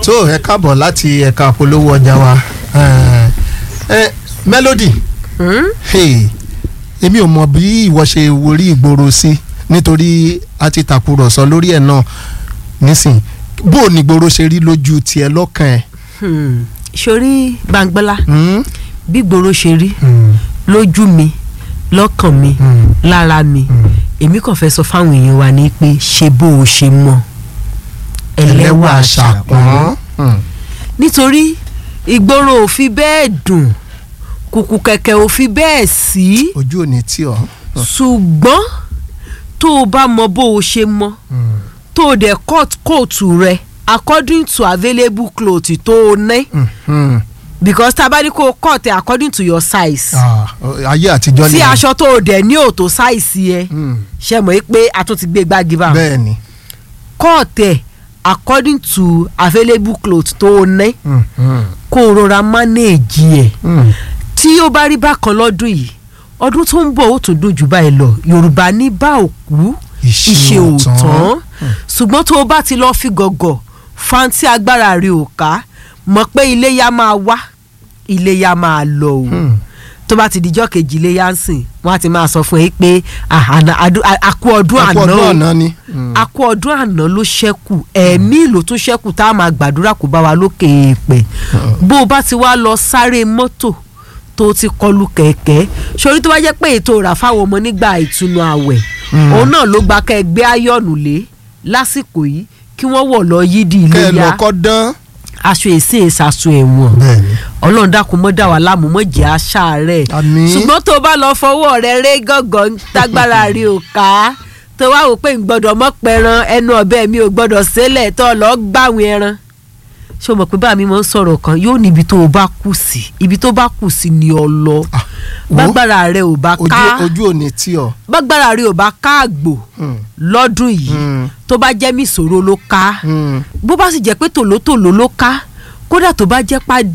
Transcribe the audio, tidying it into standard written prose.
tó ẹ káàbọ̀ láti ẹ̀ka polówó ọjà wa Melody èmi ò mọ̀ bí ìwọ ṣe worí ìgboro sí nítorí a ti tàkùrọ̀sọ lórí ẹ̀ náà nísìn bó o ní ìgboro ṣe rí lójú tiẹ̀ lọ́kàn ẹ̀. sórí Báńgbọ́lá bí ìgboro ṣe rí lójú mi lọ́kàn mi lára mi èmi kàn fẹ́ sọ fáwọn èèyàn wa ní pé ṣe bó o ṣe mọ̀ ẹlẹ́wà ṣàpọ́n nítorí ìgboro ò fi bẹ́ẹ̀ dùn kùkù kẹ̀kẹ́ ò fi bẹ́ẹ̀ sí ojú òní tí ọ. ṣùgbọ́n tó o bá mọ bó o ṣe mọ tó o dẹ̀ cut kóòtù rẹ according to available cloth tó o ní because tá a bá ní kó o cut ẹ according to your size ayé àtijọ́ ni tí aṣọ tó o dẹ̀ ní òtò size ẹ ṣe mọ̀ pé a tún ti gbé gbági bá bẹ́ẹ̀ ni cut ẹ according to available cloth tó o ní kó o rọra manage ẹ tí ó bá rí bákan lọ́dún yìí ọdún tó ń bọ̀ ó tún dùn jù báyìí lọ Yorùbá ní bá òkú ìṣe òtán ṣùgbọ́n tó o bá ti lọ́ọ́ fi gọ̀gọ̀ fáńtì agbára rẹ̀ ò ká mọ̀ pé iléyá máa wá iléyá máa lọ o tó bá ti dijọ́ kejì iléyá ń sìn wọ́n á ti máa sọ fún ẹ pé àkú ọdún àná àkú ọdún àná ló ṣẹ́kù ẹ̀mí ló tún ṣẹ́kù tá a máa gbàdúrà kó bá wa lókè èèpẹ̀ bó o bá ti wá lọ sáré mọ́tò tó ti kọlu kẹ̀kẹ́ sórí tó bá jẹ́ pé ètò rà fáwọn ọmọ nígbà ìtúnu àwẹ̀ òun náà ló gba kẹgbẹ́ ayọ̀nù lé lásìkò yìí kí wọ́n wọ̀ lọ yídì iléyá kẹ́ ẹ lọ́kọ́ dán aṣọ èsì ìsàsùn ẹ̀wọ̀n Ọlọ́run dákun mọ́ dà wá láàmú mọ́ jẹ́ àṣà rẹ̀ ṣùgbọ́n tó bá lọ fọwọ́ rẹ̀ ré gángan tágbára rí o ká tó wá wò pé ń gbọ́dọ̀ mọ́ pẹran ẹnu ọ̀bẹ mi ò gbọ́dọ̀ sẹ́lẹ̀ tó lọ gbàwìn ẹran ṣé o mọ̀ pé bá mi máa ń sọ̀rọ̀ kan yóò ní ibi tó o bá kù sí ibi tó bá kù sí ni ọ lọ bágbára rẹ ò bá ká ojú òní tí ọ bágbára rẹ ò bá ká àgbò lọ́dún yìí tó bá jẹ́ mísòro ló ká bó bá sì jẹ́ pé tòlótòló ló ká kódà tó bá jẹ́ pàdé